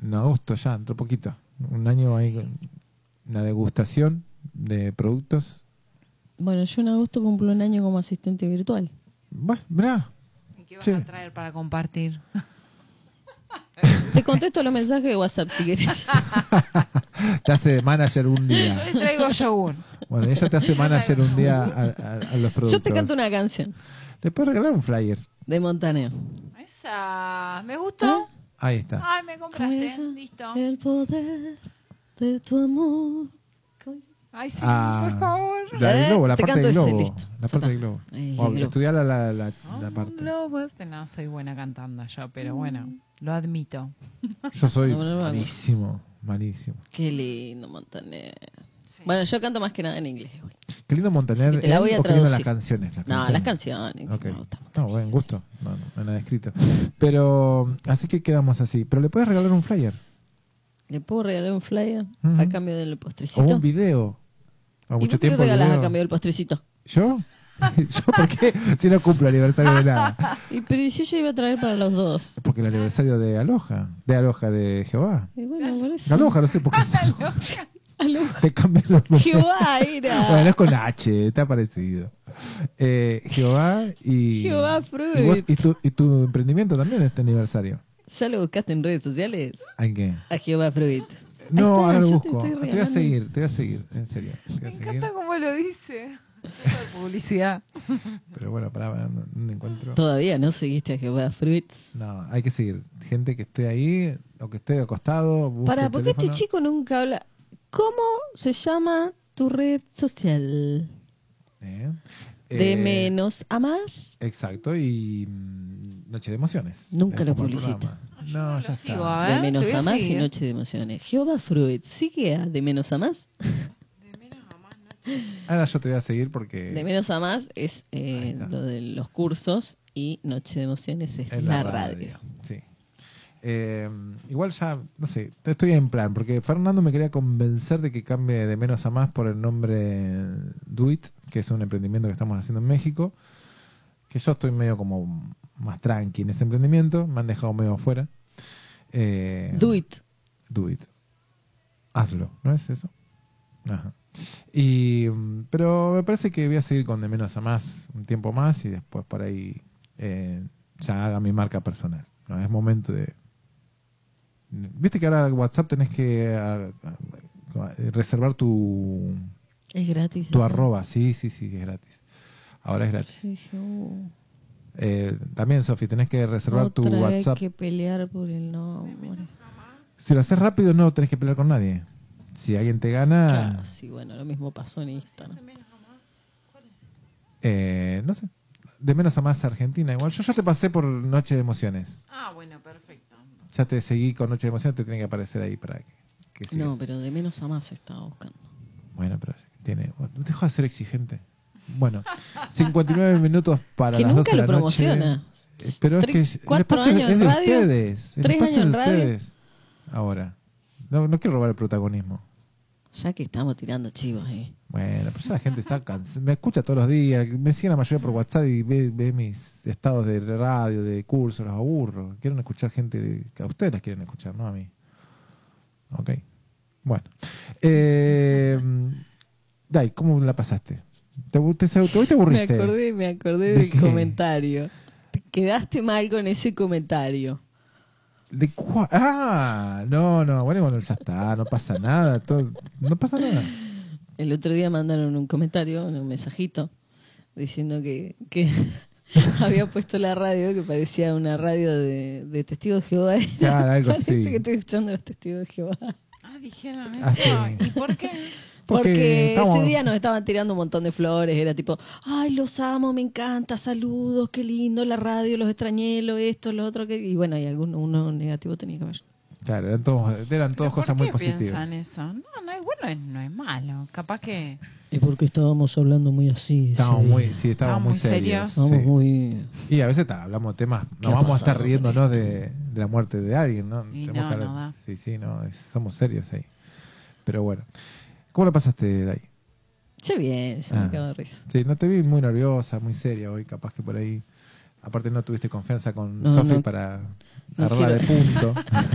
en agosto ya, dentro de poquito. Un año ahí con una degustación de productos. Bueno, yo en agosto cumplo un año como asistente virtual. Bueno, mirá. ¿Y qué vas Sí. a traer para compartir? Te contesto los mensajes de WhatsApp si querés. Te hace de manager un Yo día. les traigo yogur. Bueno, ella te hace manager un día a los productos. Yo te canto una canción Le puedes regalar un flyer. de Montaneo. Esa. ¿Me gustó? Ahí está. Ay, me compraste. Esa, Listo. El poder de tu amor. Ay, sí, Ah, por favor. La del globo, la Te parte canto del ese, globo. listo. La parte del globo. El O globo. estudiar la parte. Globos. No soy buena cantando yo, pero bueno, lo admito. Yo soy No, no, no. malísimo, malísimo. Qué lindo Montaner. Sí. Bueno, yo canto más que nada en inglés. Güey. Qué lindo Montaner. Así que te la voy a ¿O qué lindo las traducir. canciones? No, las canciones. Ok. Me gustan. No, buen gusto. No hay nada escrito. Pero, así que quedamos así. Pero le puedes regalar un flyer. ¿Le puedo regalar un flyer Ujú. a cambio del O postrecito? un video. O ¿Y mucho por qué tiempo. regalas video. a cambio del postrecito? ¿Yo? ¿Yo por qué? Si no cumplo aniversario de nada. Pero si yo iba a traer para los dos. Porque el aniversario de Aloha. De Jehová. Y bueno, por eso. Aloha, no sé por qué. Aloha. Te cambié los nombres. Jehová era. Bueno, es con H, está parecido. Jehová y. Jehová y, Fruit. y tu emprendimiento también este aniversario. ¿Ya lo buscaste en redes sociales? ¿Hay qué? A Jehová Fruit. No, Ahí ahora está, lo yo te busco. estoy Te voy a regalando. seguir, en serio. Te voy Me a seguir. encanta cómo lo dice. Super publicidad. Pero bueno, pará, no encuentro. Todavía no seguiste a Jehová Fruit. No, hay que seguir. Gente que esté ahí o que esté acostado. busque Para, el porque este teléfono. chico nunca habla. ¿Cómo se llama tu red social? Eh, ¿De eh, menos a más? Exacto, y Noche de Emociones. Nunca Es lo como el publicita. programa. Yo No, no ya lo sigo, está. a De ver, menos te voy a a más y seguir. noche de emociones. Jehová Fruit, sigue a de menos a más. De menos a más, noche. Ahora yo te voy a seguir porque De menos a más es Ahí está. lo de los cursos y noche de emociones es es la radio. Sí. Igual ya, no sé, estoy en plan, porque Fernando me quería convencer de que cambie de menos a más por el nombre Do It, que es un emprendimiento que estamos haciendo en México, que yo estoy medio como más tranqui en ese emprendimiento, me han dejado medio afuera. Do it. Do It. Hazlo, ¿no es eso? Ajá. Pero me parece que voy a seguir con de menos a más un tiempo más y después por ahí ya haga mi marca personal. ¿No? Es momento de... Viste que ahora WhatsApp tenés que reservar tu Es gratis. tu eso. arroba. Sí, es gratis. Ahora es gratis. Sí, yo- También, Sofi, tenés que reservar tu Otra vez WhatsApp. que pelear por el nombre. Si lo haces rápido no tenés que pelear con nadie. Si alguien te gana... Claro, sí, bueno, lo mismo pasó en Instagram. De menos a más. ¿Cuál es? No sé. De menos a más Argentina. Igual yo ya te pasé por Noche de Emociones. Ah, bueno, perfecto. Ya te seguí con Noche de Emociones, te tiene que aparecer ahí para que sigas. No, pero de menos a más estaba buscando. Bueno, pero tiene... No deja de ser exigente. Bueno, 59 minutos para Que las 12 nunca de lo la noche. promociona. Pero es que el 4 espacio años es en de radio, ustedes. El 3 espacio años en es de radio. ustedes. Ahora. No quiero robar el protagonismo. Ya que estamos tirando chivos, Bueno, pero ya la gente está cansada. Me escucha todos los días. Me siguen la mayoría por WhatsApp y ve mis estados de radio, de curso. Los aburro. Quieren escuchar gente que a ustedes las quieren escuchar, no a mí. Ok. Bueno. Dai, ¿cómo la pasaste? Hoy te aburriste? Me acordé ¿De del qué? comentario. Te quedaste mal con ese comentario. ¿De cuál? Ah, no, bueno, ya está, no pasa nada, no pasa nada. El otro día mandaron un comentario, un mensajito, diciendo que había puesto la radio, que parecía una radio de Testigos de Jehová. Claro, algo Parece así. que estoy escuchando a los Testigos de Jehová. Ah, dijeron Ah, eso. sí. ¿Y por qué? Porque estamos- ese día nos estaban tirando un montón de flores, era tipo, ay, los amo, me encanta, saludos, qué lindo la radio, los extrañé, lo esto, lo otro, y bueno, y uno negativo tenía que ver. Claro, eran todas cosas muy ¿Por qué positivas. piensan eso? No, igual no es malo. Capaz que... Y porque estábamos hablando muy así. Estábamos muy serios. Estábamos sí. muy... Y a veces hablamos de temas, ¿Qué no ha vamos a estar pasado riéndonos con de la muerte de alguien, ¿no? Y Tenemos no, que no da. Sí, no, somos serios ahí. Pero bueno. ¿Cómo la pasaste, Dai? Yo bien, yo me cago de risa. Sí, no te vi muy nerviosa, muy seria hoy, capaz que por ahí. Aparte no tuviste confianza con No, Sofi no. para No agarrarla de quiero. punto.